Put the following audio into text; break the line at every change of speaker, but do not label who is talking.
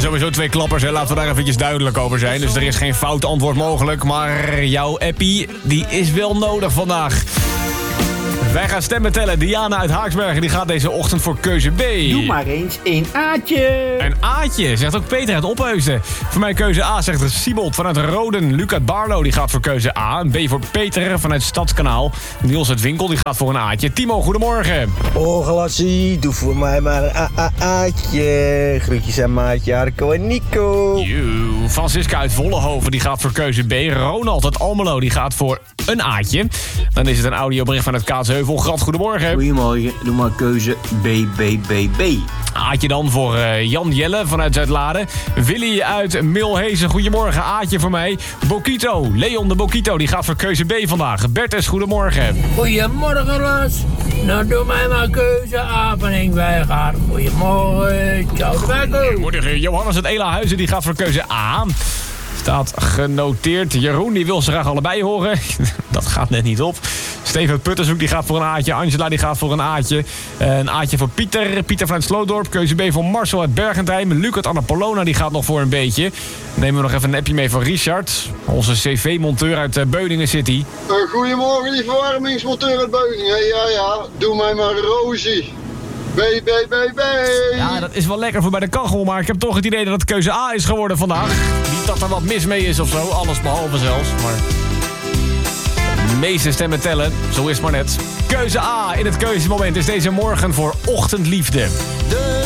sowieso 2 klappers, hè. Laten we daar eventjes duidelijk over zijn. Dus er is geen fout antwoord mogelijk. Maar jouw appie, die is wel nodig vandaag. Wij gaan stemmen tellen. Diana uit Haaksbergen die gaat deze ochtend voor keuze B.
Doe maar eens een A'tje.
Een A'tje, zegt ook Peter uit Opheusden. Voor mij keuze A, zegt Siebold vanuit Roden. Luc uit Barlo die gaat voor keuze A. Een B voor Peter vanuit Stadskanaal. Niels uit Winkel die gaat voor een A'tje. Timo, goedemorgen.
Oh, Galassie, doe voor mij maar een A'tje. Groetjes aan maatje Arco en Nico.
Francisca uit Vollenhoven die gaat voor keuze B. Ronald uit Almelo die gaat voor een A'tje. Dan is het een audiobericht vanuit Kaatsheuvel. Grad, goedemorgen.
Goedemorgen, doe maar keuze B.
Aatje dan voor Jan Jelle vanuit Zuidlaren. Willy uit Milhezen, goedemorgen. Aatje voor mij. Bokito, Leon de Bokito, die gaat voor keuze B vandaag. Bertus, goedemorgen.
Goedemorgen, Ros. Nou, doe mij maar keuze A van Henk Wijngaard. Goedemorgen, ciao de Wijko.
Goedemorgen. Johannes uit Elahuizen, die gaat voor keuze A. Staat genoteerd. Jeroen, die wil ze graag allebei horen. Dat gaat net niet op. Steven uit Puttershoek, die gaat voor een A'tje. Angela, die gaat voor een A'tje. Een A'tje voor Pieter. Pieter vanuit Slootdorp. Keuze B voor Marcel uit Bergentheim. Luc uit Annapolona, die gaat nog voor een beetje. Dan nemen we nog even een appje mee van Richard. Onze cv-monteur uit Beuningen City.
Goedemorgen, die verwarmingsmonteur uit Beuningen. Ja. Doe mij maar Rosie. B.
Ja, dat is wel lekker voor bij de kachel, maar ik heb toch het idee dat het keuze A is geworden vandaag. Niet dat er wat mis mee is of zo, alles behalve zelfs, maar... De meeste stemmen tellen, zo is het maar net. Keuze A in het keuzemoment is deze morgen voor Ochtendliefde.
De